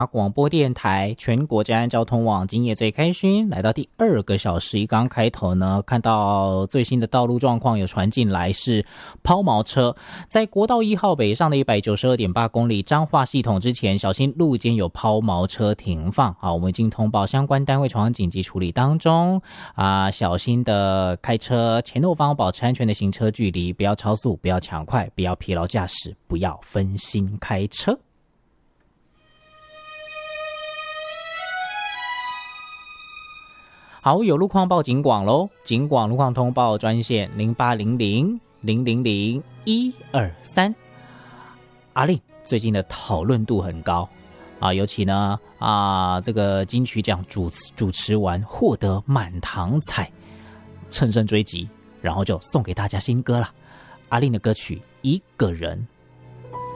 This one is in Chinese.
广播电台全国交通交通网今夜最开心，来到第2个小时。一刚开头呢，看到最新的道路状况有传进来，是抛锚车在国道1号北上的 192.8 公里彰化系统之前，小心路肩有抛锚车停放。好，我们已经通报相关单位从紧急处理当中小心的开车，前后方保持安全的行车距离，不要超速，不要抢快，不要疲劳驾驶，不要分心开车。好，有路况报警广咯，警广路况通报专线0800-000-123。阿令最近的讨论度很高尤其呢这个金曲奖主持完获得满堂彩，乘胜追击，然后就送给大家新歌了。阿令的歌曲《一个人》